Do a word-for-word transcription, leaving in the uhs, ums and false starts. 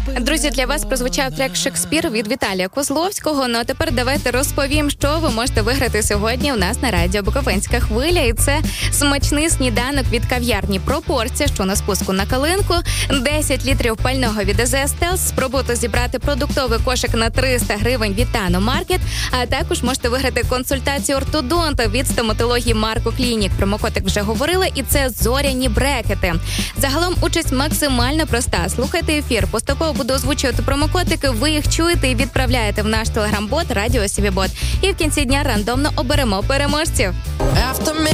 Друзі, для вас прозвучав трек «Шекспір» від Віталія Козловського. Ну а тепер давайте розповім, що ви можете виграти сьогодні у нас на радіо Буковинська хвиля. І це смачний сніданок від кав'ярні «Пропорція», що на спуску на Калинку, десять літрів пального від АЗС «Стелс», спробуйте зібрати продуктовий кошик на триста гривень від Тано Маркет, а також можете виграти консультацію ортодонта від стоматології Марко Клінік. Промокодик вже говорила, і це зоряні брекети. Загалом участь максимально проста. Слухайте ефір, поступово буду озвучувати промокодики, ви їх чуєте і відправляєте в наш телеграм-бот «Радіо Сівібот». І в кінці дня рандомно оберемо переможців.